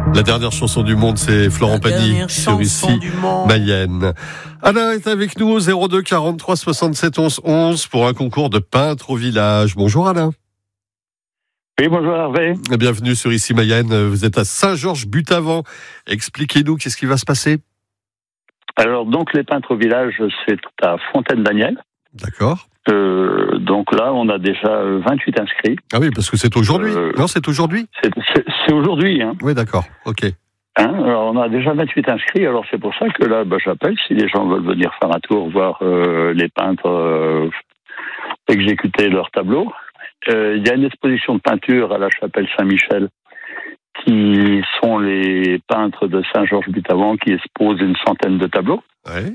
La dernière chanson du monde, c'est Florent Pagny sur ici Mayenne. Alain est avec nous au 02 43 67 11 11 pour un concours de peintres au village. Bonjour Alain. Oui, bonjour Hervé. Bienvenue sur ici Mayenne. Vous êtes à Saint-Georges-Butavant. Expliquez-nous qu'est-ce qui va se passer. Alors donc les peintres au village, c'est à Fontaine-Daniel. D'accord. Donc là, on a déjà 28 inscrits. Ah oui, parce que c'est aujourd'hui. Non, c'est aujourd'hui. C'est aujourd'hui. Hein. Oui, d'accord. Ok. Alors on a déjà 28 inscrits. Alors c'est pour ça que là, j'appelle si les gens veulent venir faire un tour, voir les peintres exécuter leurs tableaux. Il y a une exposition de peinture à la chapelle Saint-Michel, qui sont les peintres de Saint-Georges-Butavant qui exposent une centaine de tableaux. Ouais.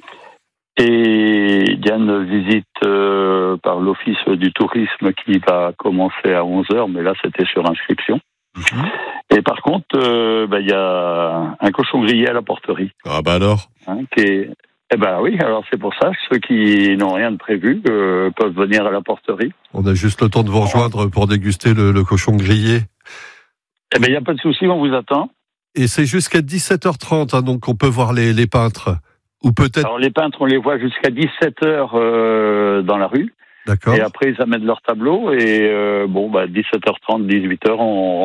Et il y a une visite par l'Office du tourisme qui va commencer à 11h, mais là c'était sur inscription. Mmh. Et par contre, il y a un cochon grillé à la porterie. Ah bah alors oui, alors c'est pour ça, ceux qui n'ont rien de prévu peuvent venir à la porterie. On a juste le temps de vous rejoindre pour déguster le cochon grillé. Il n'y a pas de souci, on vous attend. Et c'est jusqu'à 17h30, donc on peut voir les peintres. Ou peut-être... Alors les peintres, on les voit jusqu'à 17h dans la rue. D'accord. Et après, ils amènent leur tableau. Et 17h30, 18h,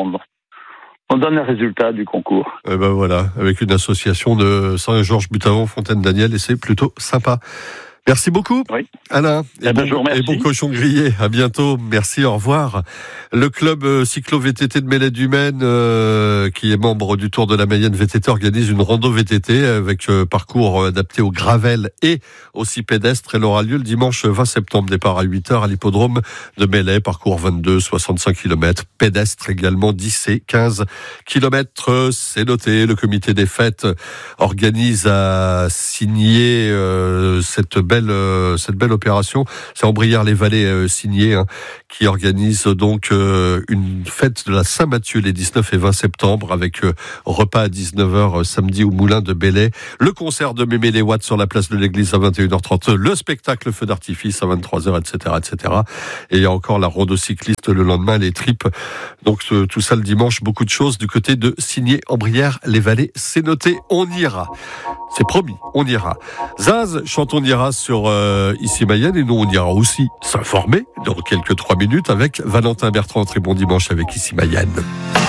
on donne les résultats du concours. Et ben voilà, avec une association de Saint-Georges-Butavant, Fontaine-Daniel, et c'est plutôt sympa. Merci beaucoup, oui. Alain. Et bon cochon grillé. À bientôt. Merci, au revoir. Le club cyclo-VTT de Mélède-du-Maine, qui est membre du Tour de la Mayenne VTT, organise une rando VTT avec parcours adapté au gravel et aussi pédestre. Elle aura lieu le dimanche 20 septembre. Départ à 8h à l'hippodrome de Mélède. Parcours 22, 65 km. Pédestre également 10 et 15 km. C'est noté. Le comité des fêtes organise à signer cette belle opération. C'est Ambrières-les-Vallées signé, qui organise donc une fête de la Saint-Mathieu les 19 et 20 septembre avec repas à 19h samedi au Moulin de Belley, le concert de Mémé les Watts sur la place de l'église à 21h30, le spectacle feu d'artifice à 23h, etc., etc. Et il y a encore la rando cycliste le lendemain, les tripes. Donc tout ça le dimanche, beaucoup de choses du côté de Signé Ambrières-les-Vallées. C'est noté, on ira. C'est promis, on ira. Zaz chante On ira sur ici Mayenne, et nous on ira aussi s'informer dans quelques 3 minutes avec Valentin Bertrand. Très bon dimanche avec ici Mayenne.